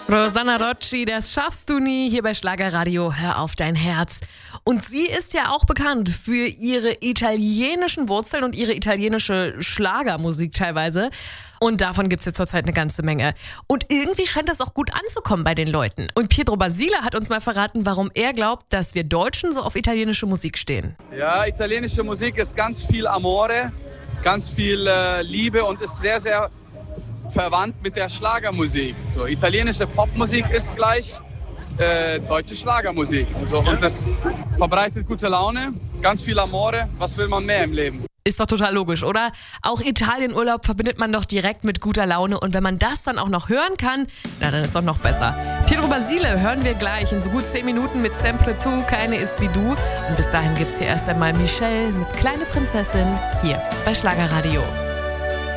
Rosanna Rocci, das schaffst du nie, hier bei Schlagerradio, hör auf dein Herz. Und sie ist ja auch bekannt für ihre italienischen Wurzeln und ihre italienische Schlagermusik teilweise. Und davon gibt es jetzt zurzeit eine ganze Menge. Und irgendwie scheint das auch gut anzukommen bei den Leuten. Und Pietro Basile hat uns mal verraten, warum er glaubt, dass wir Deutschen so auf italienische Musik stehen. Ja, italienische Musik ist ganz viel Amore, ganz viel Liebe und ist sehr, sehr verwandt mit der Schlagermusik. So, italienische Popmusik ist gleich deutsche Schlagermusik. Und das verbreitet gute Laune, ganz viel Amore. Was will man mehr im Leben? Ist doch total logisch, oder? Auch Italienurlaub verbindet man doch direkt mit guter Laune. Und wenn man das dann auch noch hören kann, na, dann ist doch noch besser. Pietro Basile hören wir gleich in so gut 10 Minuten mit Sempre Tu, keine ist wie du. Und bis dahin gibt's hier erst einmal Michelle mit Kleine Prinzessin hier bei Schlagerradio.